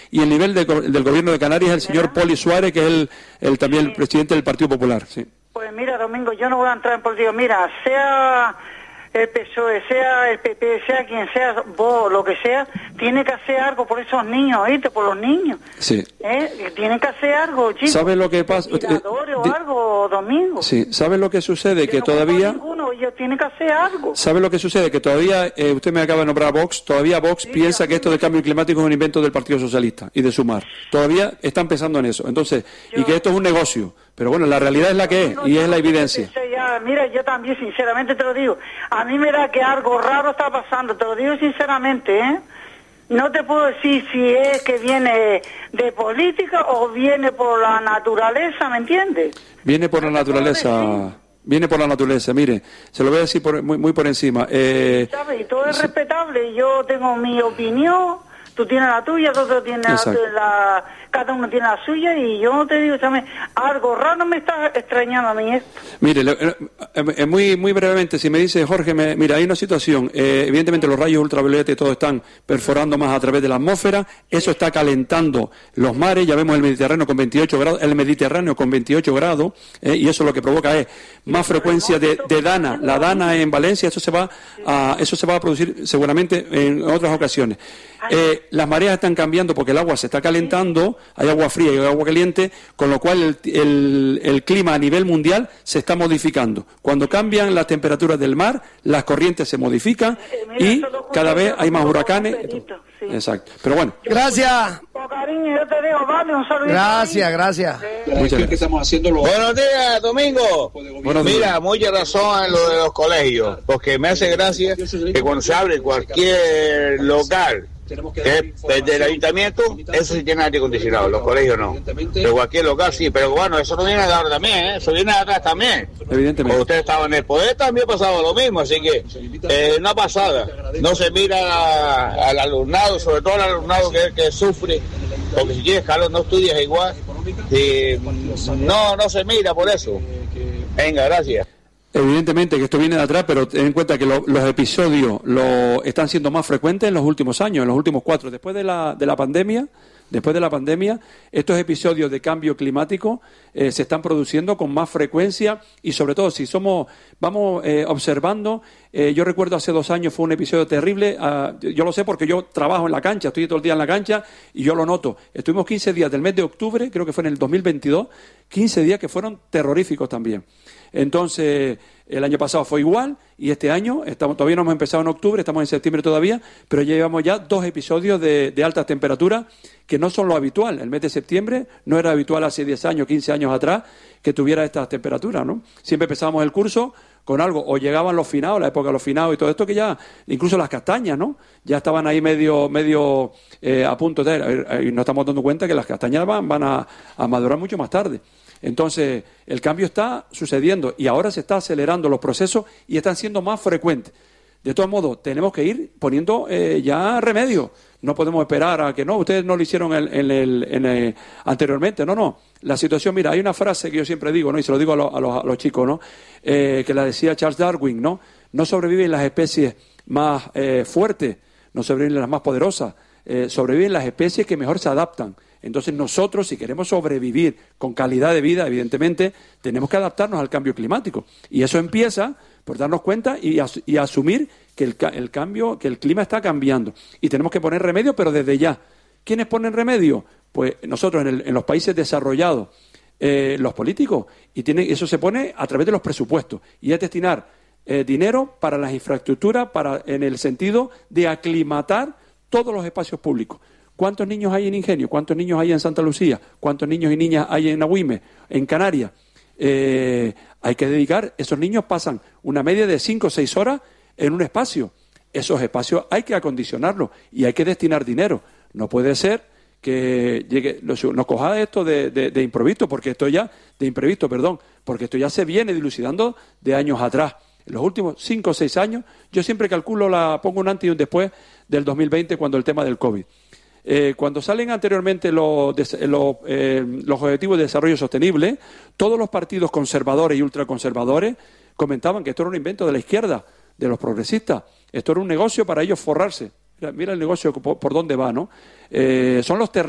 y el nivel del gobierno de Canarias el señor Poli Suárez, que es también el presidente del Partido Popular. Sí. Pues mira, Domingo, yo no voy a entrar en política. Mira, sea el PSOE, sea el PP, sea quien sea, vos, lo que sea, tiene que hacer algo por esos niños, ¿oíste? Por los niños. Sí. Tienen que hacer algo, chicos. ¿Sabes lo que pasa? O algo, Domingo. Sí. ¿Sabes lo que sucede? Que no todavía... Ninguno, ellos tienen que hacer algo. ¿Sabe lo que sucede? Que todavía, usted me acaba de nombrar a Vox, todavía Vox piensa que esto del cambio climático es un invento del Partido Socialista y de Sumar. Todavía están pensando en eso. Entonces, y que esto es un negocio. Pero bueno, la realidad es la que es y es la evidencia. Mira, yo también sinceramente te lo digo. A mí me da que algo raro está pasando, te lo digo sinceramente, ¿eh? No te puedo decir si es que viene de política o viene por la naturaleza, ¿me entiendes? Viene por la naturaleza. Viene por la naturaleza, mire, se lo voy a decir muy por encima. ¿Sabes? Y todo es respetable, yo tengo mi opinión, tú tienes la tuya, otro tiene cada uno tiene la suya, y yo te digo, ¿sabes? Algo raro me está extrañando a mí esto. Mire, muy brevemente, si me dice Jorge, mira, hay una situación, evidentemente los rayos ultravioleta y todo están perforando más a través de la atmósfera, eso está calentando los mares, ya vemos el Mediterráneo con 28 grados, y eso lo que provoca es más frecuencia de dana, la dana en Valencia, eso se va a producir seguramente en otras ocasiones. Las mareas están cambiando porque el agua se está calentando, hay agua fría y hay agua caliente, con lo cual el clima a nivel mundial se está modificando. Cuando cambian las temperaturas del mar, las corrientes se modifican y cada vez hay más huracanes. Exacto. Pero bueno. Gracias. Cariño, yo te dejo, vale, un saludo. Gracias. Muchas gracias. Estamos haciendo Buenos días, Domingo. Mira, mucha razón en lo de los colegios, porque me hace gracia que cuando se abre cualquier local del ayuntamiento, eso sí tiene aire acondicionado, los colegios no. Pero cualquier local sí, pero bueno, eso no viene de ahora también, eso viene de atrás también. Evidentemente. Cuando ustedes estaban en el poder también pasaba lo mismo, así que una pasada. No se mira al alumnado, sobre todo al alumnado que sufre, porque si tienes calor no estudias igual. No se mira por eso. Venga, gracias. Evidentemente que esto viene de atrás, pero ten en cuenta que los episodios están siendo más frecuentes en los últimos años, en los últimos 4. Después de la pandemia, estos episodios de cambio climático se están produciendo con más frecuencia y sobre todo si vamos observando, yo recuerdo hace 2 años fue un episodio terrible, yo lo sé porque yo trabajo en la cancha, estoy todo el día en la cancha y yo lo noto. Estuvimos 15 días del mes de octubre, creo que fue en el 2022, 15 días que fueron terroríficos también. Entonces, el año pasado fue igual y este año, todavía no hemos empezado en octubre, estamos en septiembre todavía, pero ya llevamos ya 2 episodios de altas temperaturas que no son lo habitual. El mes de septiembre no era habitual hace 10 años, 15 años atrás que tuviera estas temperaturas, ¿no? Siempre empezábamos el curso con algo, o llegaban los finados, la época de los finados y todo esto que ya, incluso las castañas, ¿no? Ya estaban ahí medio a punto de, y nos estamos dando cuenta que las castañas van a madurar mucho más tarde. Entonces, el cambio está sucediendo y ahora se está acelerando los procesos y están siendo más frecuentes. De todos modos, tenemos que ir poniendo ya remedio. No podemos esperar a que no, ustedes no lo hicieron anteriormente. No. La situación, mira, hay una frase que yo siempre digo, ¿no? Y se lo digo a los chicos, ¿no? Que la decía Charles Darwin, ¿no? No sobreviven las especies más fuertes, no sobreviven las más poderosas, sobreviven las especies que mejor se adaptan. Entonces nosotros, si queremos sobrevivir con calidad de vida, evidentemente, tenemos que adaptarnos al cambio climático. Y eso empieza por darnos cuenta y asumir que el clima está cambiando. Y tenemos que poner remedio, pero desde ya. ¿Quiénes ponen remedio? Pues nosotros en los países desarrollados, los políticos. Y eso se pone a través de los presupuestos. Y es destinar dinero para las infraestructuras, en el sentido de aclimatar todos los espacios públicos. ¿Cuántos niños hay en Ingenio? ¿Cuántos niños hay en Santa Lucía? ¿Cuántos niños y niñas hay en Agüime? ¿En Canarias? Hay que dedicar, esos niños pasan una media de 5 o 6 horas en un espacio. Esos espacios hay que acondicionarlos y hay que destinar dinero. No puede ser que nos coja esto de imprevisto, porque esto ya se viene dilucidando de años atrás. En los últimos 5 o 6 años, yo siempre calculo, pongo un antes y un después del 2020, cuando el tema del COVID. Cuando salen anteriormente los objetivos de desarrollo sostenible, todos los partidos conservadores y ultraconservadores comentaban que esto era un invento de la izquierda, de los progresistas. Esto era un negocio para ellos forrarse. Mira el negocio por dónde va, ¿no? Son los terrenos.